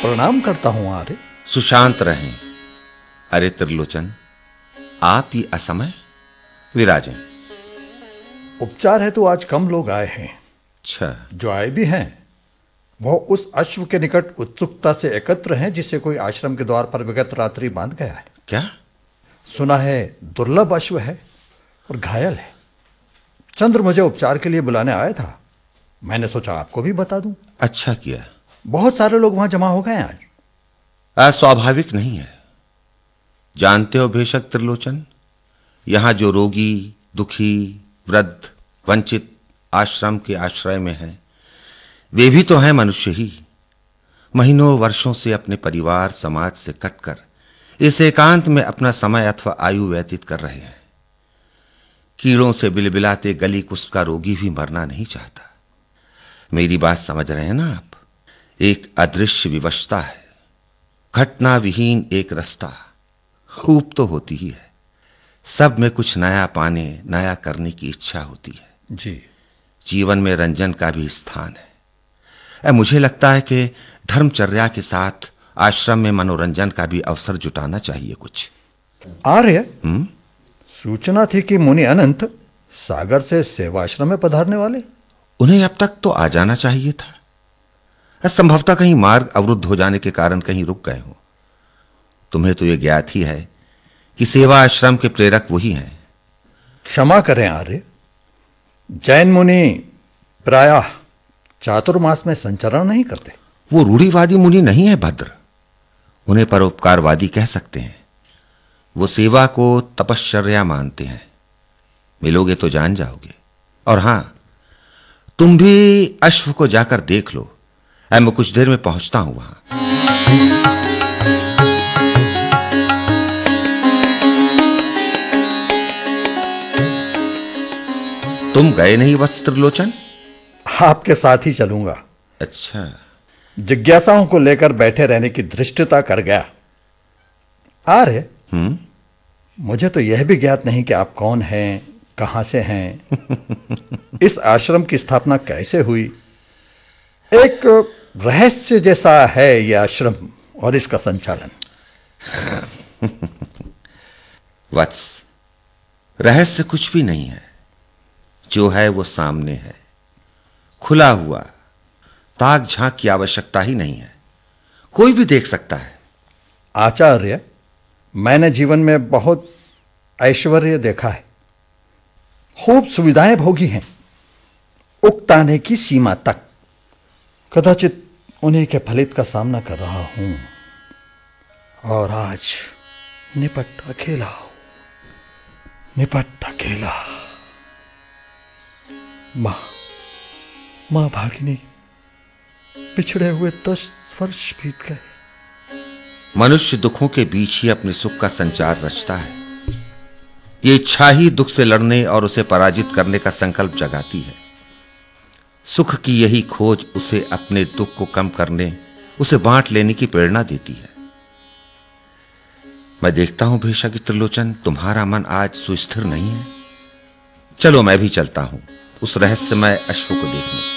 प्रणाम करता हूं आर्य। सुशांत रहें। अरे त्रिलोचन, आप ये असमय विराजें। उपचार है तो आज कम लोग आए हैं। अच्छा, जो आए भी हैं वो उस अश्व के निकट उत्सुकता से एकत्र हैं जिसे कोई आश्रम के द्वार पर विगत रात्रि बांध गया है। क्या? सुना है दुर्लभ अश्व है और घायल है। चंद्र मुझे उपचार के लिए बुलाने आया था, मैंने सोचा आपको भी बता दूं। अच्छा किया। बहुत सारे लोग वहां जमा हो गए आज। अस्वाभाविक नहीं है। जानते हो बेशक त्रिलोचन, यहां जो रोगी, दुखी, वृद्ध, वंचित आश्रम के आश्रय में हैं, वे भी तो हैं मनुष्य ही। महीनों वर्षों से अपने परिवार समाज से कटकर इस एकांत में अपना समय अथवा आयु व्यतीत कर रहे हैं। कीड़ों से बिलबिलाते गली कुष्ठ का रोगी भी मरना नहीं चाहता। मेरी बात समझ रहे हैं ना आप? एक अदृश्य विवशता है, घटना विहीन एक रास्ता। खूब तो होती ही है, सब में कुछ नया पाने, नया करने की इच्छा होती है। जी, जीवन में रंजन का भी स्थान है। मुझे लगता है कि धर्मचर्या के साथ आश्रम में मनोरंजन का भी अवसर जुटाना चाहिए कुछ। आर्य, सूचना थी कि मुनि अनंत सागर से सेवाश्रम में पधारने वाले। उन्हें अब तक तो आ जाना चाहिए था। संभवतः कहीं मार्ग अवरुद्ध हो जाने के कारण कहीं रुक गए हो। तुम्हें तो यह ज्ञात ही है कि सेवा आश्रम के प्रेरक वही हैं। क्षमा करें आर्य, जैन मुनि प्रायः चातुर्मास में संचरण नहीं करते। वो रूढ़िवादी मुनि नहीं है भद्र, उन्हें परोपकारवादी कह सकते हैं। वो सेवा को तपश्चर्या मानते हैं। मिलोगे तो जान जाओगे। और हां, तुम भी अश्व को जाकर देख लो। मैं कुछ देर में पहुंचता हूं वहां। तुम गए नहीं वत्स त्रिलोचन? आपके साथ ही चलूंगा। अच्छा, जिज्ञासाओं को लेकर बैठे रहने की धृष्टता कर गया। आर्य, मुझे तो यह भी ज्ञात नहीं कि आप कौन हैं, कहां से हैं, इस आश्रम की स्थापना कैसे हुई। एक रहस्य जैसा है यह आश्रम और इसका संचालन। वत्स, रहस्य कुछ भी नहीं है। जो है वो सामने है, खुला हुआ। ताक झांक की आवश्यकता ही नहीं है, कोई भी देख सकता है। आचार्य, मैंने जीवन में बहुत ऐश्वर्य देखा है, खूब सुविधाएं भोगी हैं, उकताने की सीमा तक। कदाचित उन्हीं के फलित का सामना कर रहा हूं और आज निपट अकेला हूं, निपट अकेला। मां भागिनी, पिछड़े हुए 10 वर्ष बीत गए। मनुष्य दुखों के बीच ही अपने सुख का संचार रचता है। ये इच्छा ही दुख से लड़ने और उसे पराजित करने का संकल्प जगाती है। सुख की यही खोज उसे अपने दुख को कम करने, उसे बांट लेने की प्रेरणा देती है। मैं देखता हूं बेशक त्रिलोचन, तुम्हारा मन आज सुस्थिर नहीं है। चलो मैं भी चलता हूं उस रहस्यमय अश्व को देखने।